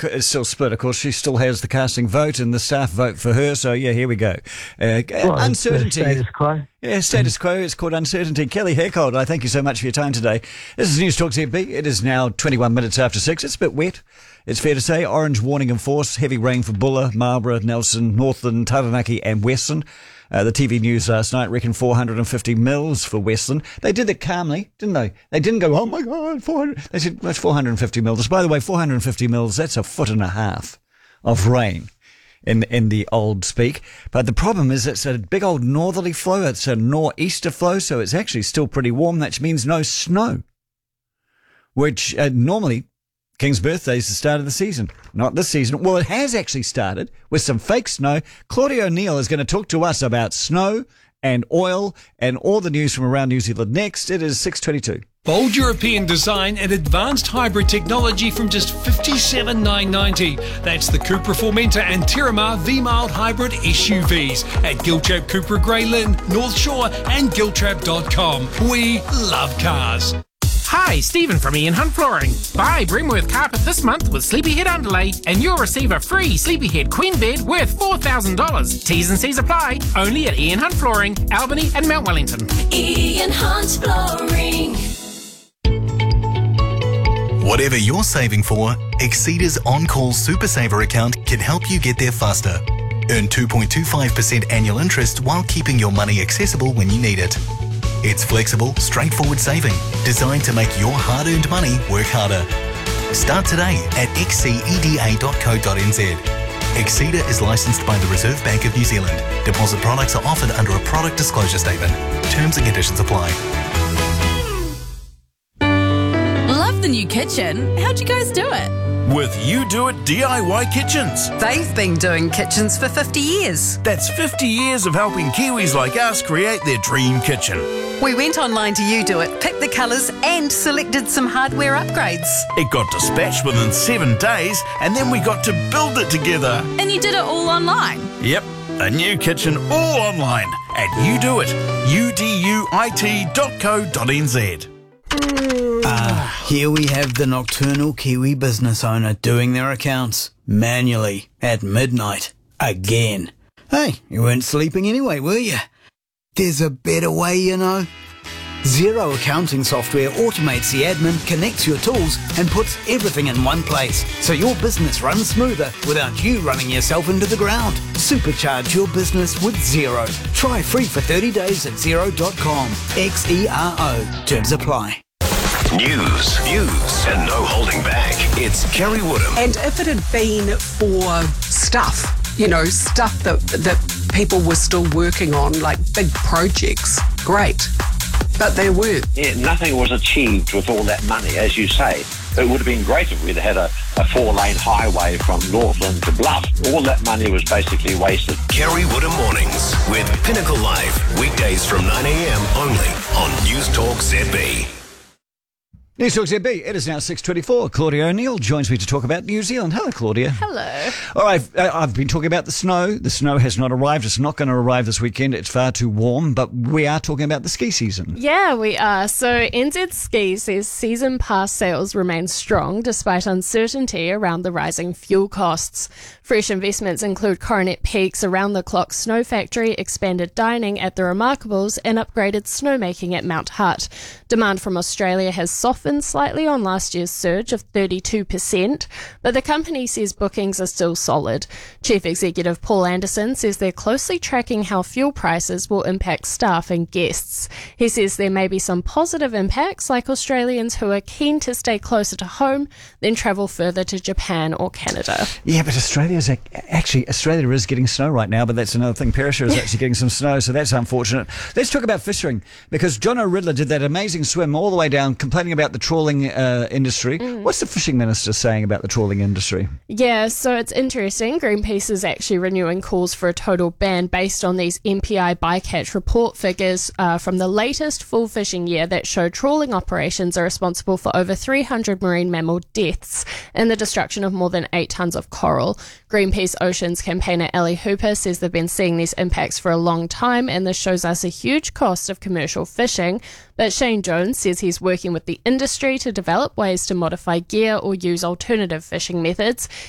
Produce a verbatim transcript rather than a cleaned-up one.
is still split. Of course, she still has the casting vote and the staff vote for her. So, yeah, here we go. Uh, Well, uncertainty. Status quo. Yeah, status quo. It's called uncertainty. Kelly Haircold, I thank you so much for your time today. This is News Talk Z B. It is now twenty-one minutes after six. It's a bit wet. It's fair to say. Orange warning in force. Heavy rain for Bulla, Marlborough, Nelson, Northland, Taranaki and Western. Uh, the T V news last night reckoned four hundred fifty mils for Westland. They did it calmly, didn't they? They didn't go, oh my God, four hundred. They said, that's four hundred fifty mils. By the way, four hundred fifty mils, that's a foot and a half of rain in in the old speak. But the problem is it's a big old northerly flow. It's a nor'easter flow, so it's actually still pretty warm. That means no snow, which uh, normally King's birthday is the start of the season. Not this season. Well, it has actually started with some fake snow. Claudia O'Neill is going to talk to us about snow and oil and all the news from around New Zealand next. It is six twenty-two. Bold European design and advanced hybrid technology from just fifty-seven thousand nine hundred ninety dollars. That's the Cupra Formentor and Terramar V-Mild hybrid S U Vs at Giltrap Cupra Grey Lynn, North Shore and giltrap dot com. We love cars. Hi, Stephen from Ian Hunt Flooring. Buy Brimworth Carpet this month with Sleepyhead Underlay and you'll receive a free Sleepyhead Queen Bed worth four thousand dollars. T's and C's apply. Only at Ian Hunt Flooring, Albany and Mount Wellington. Ian Hunt Flooring. Whatever you're saving for, Exceda's On-Call Super Saver account can help you get there faster. Earn two point two five percent annual interest while keeping your money accessible when you need it. It's flexible, straightforward saving, designed to make your hard-earned money work harder. Start today at xceda dot co dot n z. Exceda is licensed by the Reserve Bank of New Zealand. Deposit products are offered under a product disclosure statement. Terms and conditions apply. Love the new kitchen. How'd you guys do it? With You Do It D I Y Kitchens. They've been doing kitchens for fifty years. That's fifty years of helping Kiwis like us create their dream kitchen. We went online to You Do It, picked the colours and selected some hardware upgrades. It got dispatched within seven days and then we got to build it together. And you did it all online? Yep, a new kitchen all online at You Do It, U D U I T dot co dot n z. Ah, here we have the nocturnal Kiwi business owner doing their accounts manually at midnight again. Hey, you weren't sleeping anyway, were you? There's a better way, you know. Xero accounting software automates the admin, connects your tools and puts everything in one place so your business runs smoother without you running yourself into the ground. Supercharge your business with Xero. Try free for thirty days at xero dot com. X E R O. Terms apply. News, views, and no holding back. It's Kerry Woodham. And if it had been for stuff, you know, stuff that that people were still working on, like big projects, great. But they weren't. Yeah, nothing was achieved with all that money, as you say. It would have been great if we'd had a, a four-lane highway from Northland to Bluff. All that money was basically wasted. Kerry Woodham Mornings with Pinnacle Live. Weekdays from nine a.m. only on News Talk Z B. News Talk Z B, it is now six twenty-four. Claudia O'Neill joins me to talk about New Zealand. Hello, Claudia. Hello. All right, I've been talking about the snow. The snow has not arrived. It's not going to arrive this weekend. It's far too warm, but we are talking about the ski season. Yeah, we are. So N Z Ski says season pass sales remain strong despite uncertainty around the rising fuel costs. Fresh investments include Coronet Peak's around-the-clock snow factory, expanded dining at the Remarkables, and upgraded snowmaking at Mount Hutt. Demand from Australia has softened slightly on last year's surge of thirty-two percent, but the company says bookings are still solid. Chief Executive Paul Anderson says they're closely tracking how fuel prices will impact staff and guests. He says there may be some positive impacts, like Australians who are keen to stay closer to home, then travel further to Japan or Canada. Yeah, but Australia's ac- actually, Australia is getting snow right now, but that's another thing. Perisher is actually getting some snow, so that's unfortunate. Let's talk about fishing, because John O'Riddler did that amazing swim all the way down, complaining about the trawling uh, industry. Mm. What's the fishing minister saying about the trawling industry? Yeah, so it's interesting. Greenpeace is actually renewing calls for a total ban based on these M P I bycatch report figures uh, from the latest full fishing year that show trawling operations are responsible for over three hundred marine mammal deaths and the destruction of more than eight tonnes of coral. Greenpeace Oceans campaigner Ellie Hooper says they've been seeing these impacts for a long time, and this shows us a huge cost of commercial fishing. But Shane Jones says he's working with the industry to develop ways to modify gear or use alternative fishing methods.